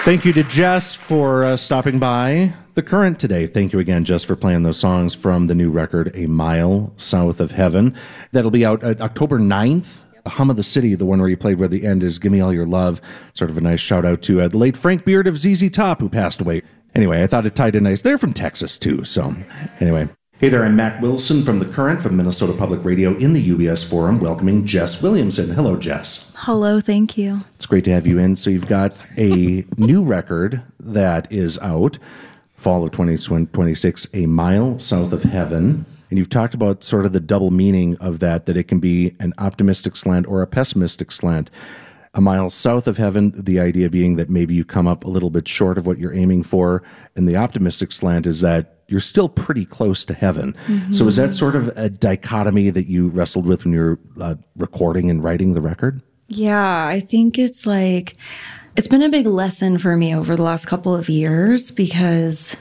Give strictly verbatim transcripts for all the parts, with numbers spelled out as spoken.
Thank you to Jess for uh, stopping by The Current today. Thank you again, Jess, for playing those songs from the new record, A Mile South of Heaven. That'll be out uh, October ninth. Yep. Hum of the City, the one where you played where the end is Give Me All Your Love. Sort of a nice shout out to uh, the late Frank Beard of Z Z Top, who passed away. Anyway, I thought it tied in nice. They're from Texas, too. So anyway. Hey there, I'm Matt Wilson from The Current from Minnesota Public Radio in the U B S Forum, welcoming Jess Williamson. Hello, Jess. Hello, thank you. It's great to have you in. So you've got a new record that is out, fall of twenty twenty-six, A Mile South of Heaven. And you've talked about sort of the double meaning of that, that it can be an optimistic slant or a pessimistic slant. A mile south of heaven, the idea being that maybe you come up a little bit short of what you're aiming for. And the optimistic slant is that you're still pretty close to heaven. Mm-hmm. So is that sort of a dichotomy that you wrestled with when you were uh, recording and writing the record? Yeah, I think it's like, it's been a big lesson for me over the last couple of years, because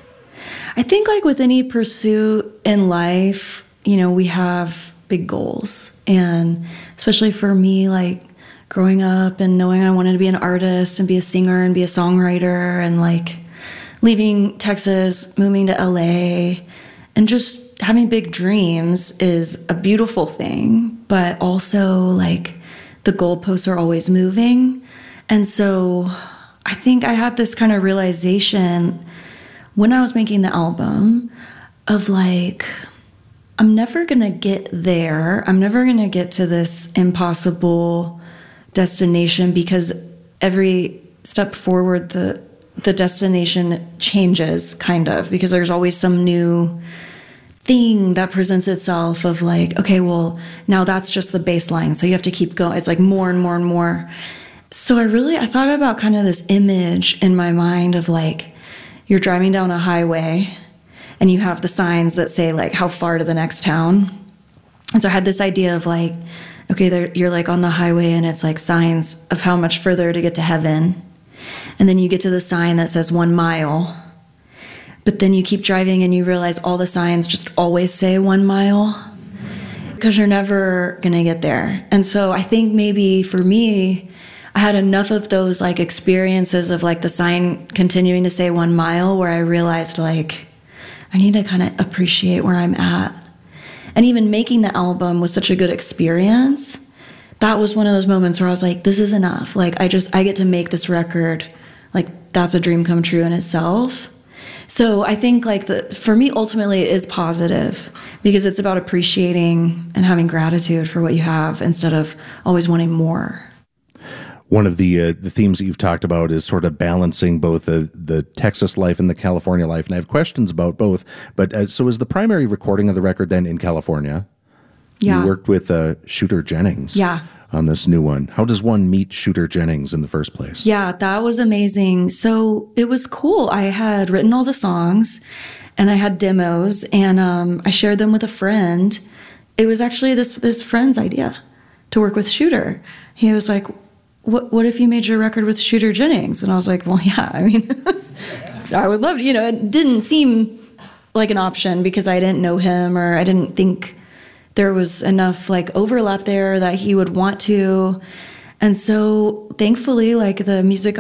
I think like with any pursuit in life, you know, we have big goals. And especially for me, like growing up and knowing I wanted to be an artist and be a singer and be a songwriter, and like leaving Texas, moving to L A, and just having big dreams is a beautiful thing, but also like the goalposts are always moving. And so I think I had this kind of realization when I was making the album of like, I'm never gonna get there. I'm never gonna get to this impossible destination, because every step forward, the the destination changes, kind of, because there's always some new thing that presents itself of like, okay, well, now that's just the baseline, so you have to keep going. It's like more and more and more. So I really, I thought about kind of this image in my mind of like, you're driving down a highway and you have the signs that say like, how far to the next town? And so I had this idea of like, okay, there, you're like on the highway and it's like signs of how much further to get to heaven. And then you get to the sign that says one mile. But then you keep driving and you realize all the signs just always say one mile, because you're never going to get there. And so I think maybe for me, I had enough of those like experiences of like the sign continuing to say one mile where I realized like, I need to kind of appreciate where I'm at. And even making the album was such a good experience. That was one of those moments where I was like, this is enough. Like, I just, I get to make this record. Like, that's a dream come true in itself. So I think like the, for me, ultimately it is positive, because it's about appreciating and having gratitude for what you have instead of always wanting more. One of the uh, the themes that you've talked about is sort of balancing both the, the Texas life and the California life. And I have questions about both. But uh, so is the primary recording of the record then in California? Yeah. You worked with uh, Shooter Jennings. Yeah. On this new one. How does one meet Shooter Jennings in the first place? Yeah, that was amazing. So it was cool. I had written all the songs and I had demos, and um, I shared them with a friend. It was actually this this friend's idea to work with Shooter. He was like, what what if you made your record with Shooter Jennings? And I was like, well, yeah, I mean, I would love to. You know, it didn't seem like an option because I didn't know him, or I didn't think there was enough like overlap there that he would want to. And so thankfully, like the music